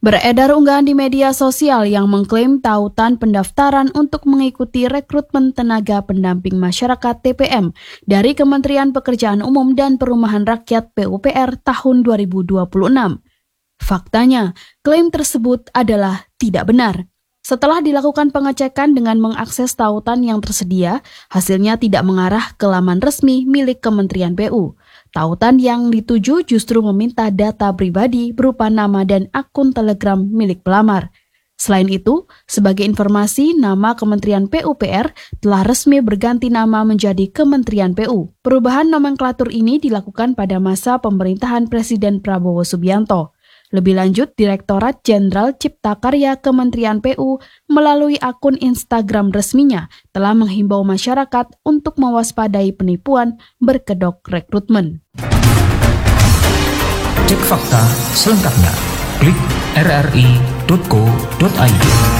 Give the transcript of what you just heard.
Beredar unggahan di media sosial yang mengklaim tautan pendaftaran untuk mengikuti rekrutmen tenaga pendamping masyarakat TPM dari Kementerian Pekerjaan Umum dan Perumahan Rakyat PUPR tahun 2026. Faktanya, klaim tersebut adalah tidak benar. Setelah dilakukan pengecekan dengan mengakses tautan yang tersedia, hasilnya tidak mengarah ke laman resmi milik Kementerian PU. Tautan yang dituju justru meminta data pribadi berupa nama dan akun Telegram milik pelamar. Selain itu, sebagai informasi, nama Kementerian PUPR telah resmi berganti nama menjadi Kementerian PU. Perubahan nomenklatur ini dilakukan pada masa pemerintahan Presiden Prabowo Subianto. Lebih lanjut, Direktorat Jenderal Cipta Karya Kementerian PU melalui akun Instagram resminya telah menghimbau masyarakat untuk mewaspadai penipuan berkedok rekrutmen. Cek fakta selengkapnya. Klik rri.co.id.